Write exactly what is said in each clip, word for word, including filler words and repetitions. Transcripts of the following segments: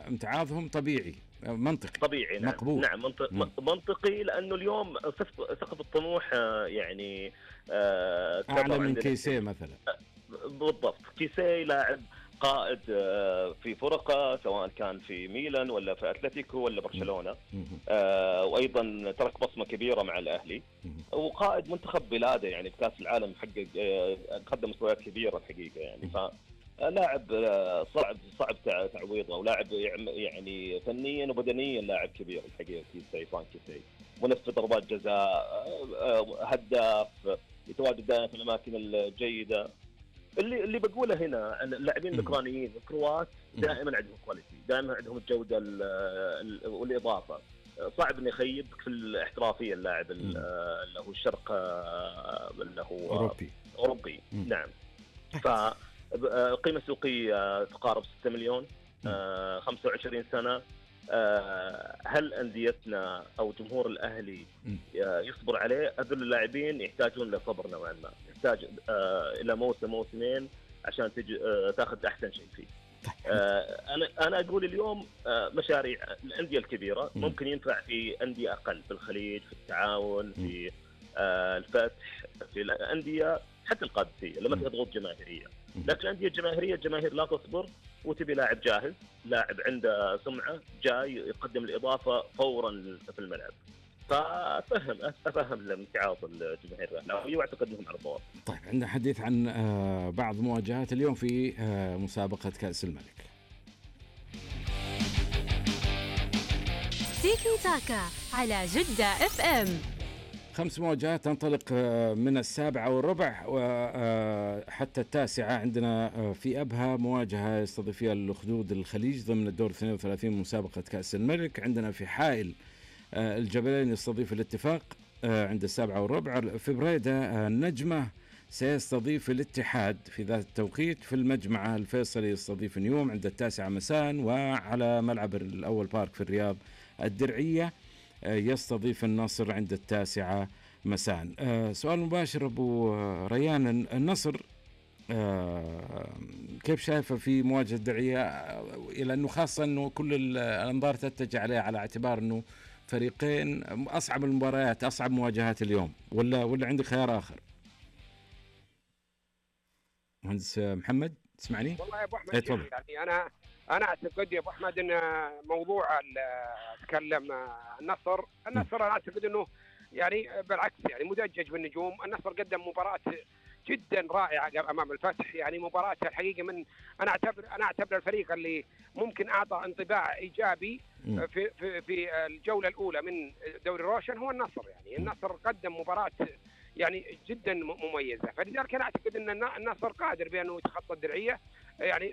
امتعاضهم طبيعي منطقي طبيعي. نعم. مقبول. نعم منطق مم. منطقي، لأنه اليوم سقف الطموح يعني أعلى من كيسيه مثلا. بالضبط. كيسيه لاعب قائد في فرقه، سواء كان في ميلان ولا في أتلتيكو ولا برشلونة، آه وأيضا ترك بصمة كبيرة مع الأهلي، وقائد منتخب بلاده يعني بكأس العالم، حقق آه قدم مستويات كبيرة الحقيقة يعني. فلاعب صعب صعب تعويضه، ولاعب يعني فنيا وبدنيا لاعب كبير الحقيقة. كيسيه فرانك كيسيه منفذ ضربات جزاء، هداف، يتواجد دائما في الأماكن الجيدة. اللي اللي بقوله هنا عن اللاعبين الاوكرانيين الكروات، دائما عندهم كواليتي، دائما عندهم الجوده والاضافه. صعب انه يخيبك في الاحترافيه اللاعب اللي هو الشرق اللي هو اوروبي اوروبي. نعم. فقيمه سوقيه تقارب ستة مليون، خمسة وعشرين سنه. هل أنديتنا أو جمهور الأهلي يصبر عليه؟ هذول اللاعبين يحتاجون لصبر نوعا ما، يحتاج إلى موسم موسمين عشان تجي تأخذ أحسن شيء فيه. أنا أنا أقول اليوم مشاريع الأندية الكبيرة ممكن ينفع في أندية أقل، في الخليج، في التعاون، في الفتح، في الأندية حتى القادسية لما فيها ضغوط جماهيرية. لكن الأندية الجماهيرية الجماهير لا تصبر، وتبي لاعب جاهز، لاعب عنده سمعة، جاي يقدم الإضافة فورا في الملعب. فأفهم أفهم الامتعاض الجماهير الأهلاوية، وأعتقد أنهم على الصواب. طيب، عندنا حديث عن بعض مواجهات اليوم في مسابقة كأس الملك. تيكي تاكا على جدة اف ام. خمس مواجهات تنطلق من السابعة والربع وحتى التاسعة. عندنا في أبها مواجهة يستضيف فيها الأخدود الخليج ضمن الدور اثنين وثلاثين من مسابقة كأس الملك. عندنا في حائل الجبلين يستضيف الاتفاق عند السابعة والربع. في بريدة النجمة سيستضيف الاتحاد في ذات التوقيت. في المجمعة الفيصلي يستضيف نيوم عند التاسعة مساء. وعلى ملعب الأول بارك في الرياض الدرعية يستضيف النصر عند التاسعة مساء. أه سؤال مباشر أبو ريان، النصر أه كيف شايفه في مواجهة الدرعية، إلى أنه خاصة أنه كل الأنظار تتجه عليه على اعتبار أنه فريقين أصعب المباريات، أصعب مواجهات اليوم، ولا ولا عندي خيار آخر؟ مهندس محمد تسمعني؟ والله يا أبو أحمد يعني أنا أنا أعتقد يا أبو أحمد أن موضوع أتكلم النصر النصر أنا أعتقد أنه يعني بالعكس يعني مدجج بالنجوم. النصر قدم مباراة جدا رائعة أمام الفتح، يعني مباراة الحقيقة من أنا أعتبر أنا أعتبر الفريق اللي ممكن أعطى انطباع إيجابي في في في الجولة الأولى من دوري روشن هو النصر. يعني النصر قدم مباراة يعني جدا مميزة، فلذلك أنا أعتقد أن النصر قادر بأنه يتخطى الدرعية، يعني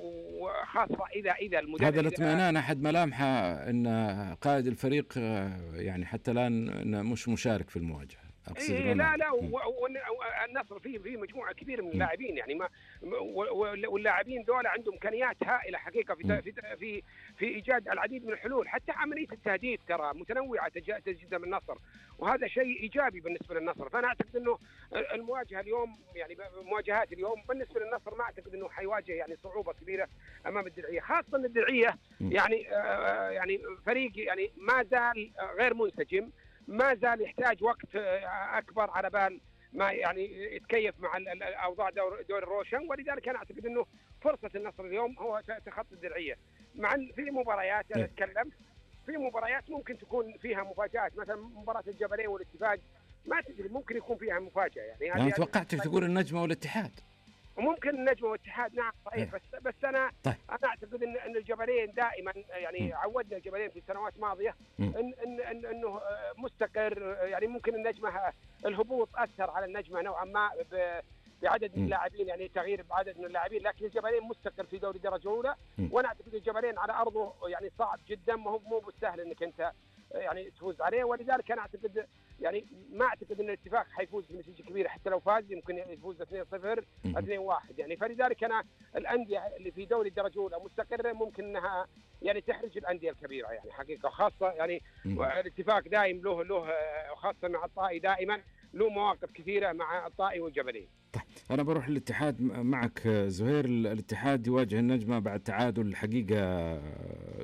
وخاصة إذا إذا المدرب هذا الاطمئنان أحد ملامحه أن قائد الفريق يعني حتى الآن مش مشارك في المواجهة. إيه لا لا والنصر فيه فيه مجموعة كبيرة من اللاعبين، يعني ما واللاعبين دول عندهم إمكانيات هائلة حقيقة في في في في إيجاد العديد من الحلول. حتى عملية التهديد ترى متنوعة جدا من النصر، وهذا شيء إيجابي بالنسبة للنصر. فأنا أعتقد إنه المواجهة اليوم يعني مواجهات اليوم بالنسبة للنصر ما أعتقد إنه حيواجه يعني صعوبة كبيرة أمام الدرعية، خاصة الدرعية يعني آه يعني فريق يعني ما زال غير منسجم، ما زال يحتاج وقت أكبر على بال ما يعني يتكيف مع الأوضاع دور, دور الروشن. ولذلك أنا أعتقد أنه فرصة النصر اليوم هو تخطي الدرعية. مع في مباريات أنا أتكلم في مباريات ممكن تكون فيها مفاجآت، مثلا مباراة الجبلين والاتفاق ما تدري ممكن يكون فيها مفاجأة. يعني أنا توقعتك تقول النجمة والاتحاد. وممكن النجمة والاتحاد نعم صحيح، بس بس أنا طيب. أنا أعتقد إن إن الجبلين دائما يعني م. عودنا الجبلين في السنوات الماضية إن إن إن إنه مستقر. يعني ممكن النجمة الهبوط أثر على النجمة نوعا ما بعدد من اللاعبين، يعني تغيير بعدد من اللاعبين، لكن الجبلين مستقر في دوري الدرجة الأولى. وأنا أعتقد الجبلين على أرضه يعني صعب جدا، ما هو مو بالسهل إنك أنت يعني تفوز عليه. ولذلك أنا أعتقد يعني ما أعتقد أن الاتفاق حيفوز بنتيجة كبيرة، حتى لو فاز يمكن يفوز اثنين صفر اثنين واحد يعني. فلذلك أنا الأندية اللي في دوري الدرجة الأولى مستقرة ممكن أنها يعني تحرج الأندية الكبيرة يعني حقيقة، خاصة يعني الاتفاق دائم له له خاصة مع الطائي دائما له مواقف كثيرة مع الطائي والجبلين. طيب أنا بروح للاتحاد معك زهير. الاتحاد يواجه النجمة بعد تعادل الحقيقة